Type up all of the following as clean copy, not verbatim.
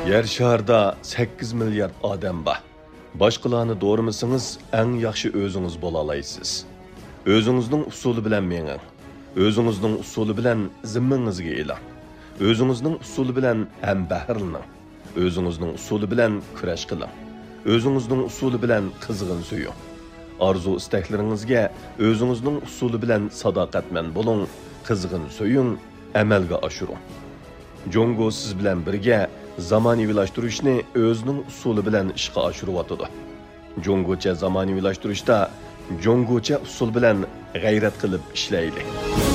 Yer şarda 8 milyard odam bor. Boshqalarni doğramasangiz, eng yaxshi o'zingiz bo'la olasiz. O'zingizning usuli bilan menging. O'zingizning usuli bilan zimmangizga eling. O'zingizning usuli bilan ham bahrlaning. O'zingizning usuli bilan kurash qiling. O'zingizning usuli bilan qizg'in suying. Arzu istaklaringizga o'zingizning usuli bilan sadoqatman bo'ling, qizg'in suying, amalga oshiring. Jongo siz bilan birga zamonaviylashtirishni o'zining usuli bilan ishga oshiryotdi. Jongocha zamonaviylashtirishda jongocha usul bilan g'ayrat qilib ishlaylik.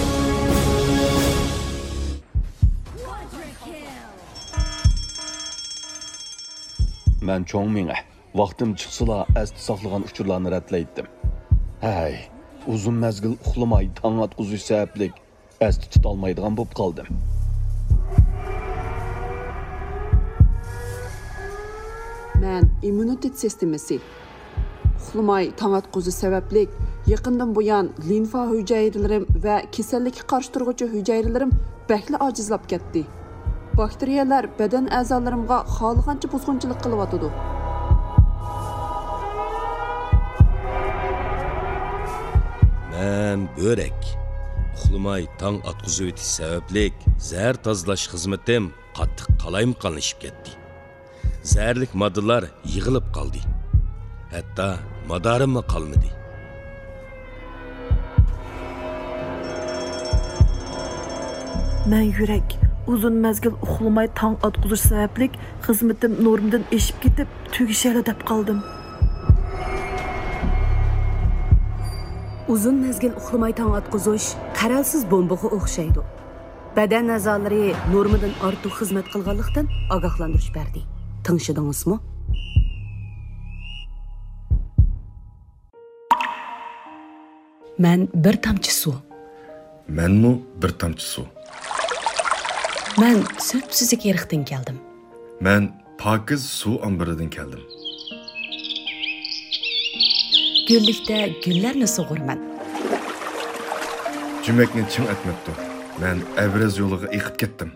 Men cho'ng menga vaqtim chiqsala asti saqlagan uchurlarni ratlaydim. Hay, uzun mezgil uxlamay tong atquzish sabablik asti tutolmaydigan bo'lib qoldim. Men immunitet sistemasi uxlamay tong atquzish sabablik yaqindan buyon limfa hujayralarim va kasallikka qarshi turuvchi hujayralarim bakli ojizlab ketdi. Bakteriyalar badan a'zolarimga xohlagancha buzg'unchilik qilyotdi. Men börek. Uxlamay tong atquzish o'tish sabablik zahar tozalash xizmatim qattiq qalaymqanlashib ketdi. Zəhərlik moddalar yığılıb qaldı. Hətta madarim qalmadı. Mən yürək uzun məzgil uxlamay tong atquzish sabablik xizmatim normdan eşib ketib tugishali deb qaldım. Uzun mezgil uxlamay tong atquzish qaralsiz bombaga o'xshaydi. Badan a'zolari normadan ortiq xizmat qilganlikdan ogohlantirish berdi. Tanışdыңызmı? Mən bir tamçı su. Mənmi bir tamçı su. Mən söpsüzlük yeriqdən gəldim. Mən pakiz su ambiridan keldim. Güllikdə güllərni sug'urman. Cüməkni çim etmepti. Mən Əvrəz yoluga eqib ketdim.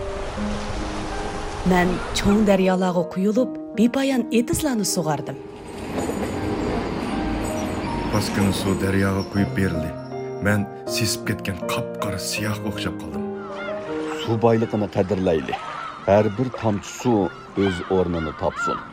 Mən çoğ daryolarga quyulub, bepoyon etizlarni sug'ardim. Baskını su daryoga quyib berildi. Mən sesib ketgan qap-qara siyah o'xshab qoldim. Su boyligini qadrlaylik. Har bir tomchi suv o'z o'rnini topsin.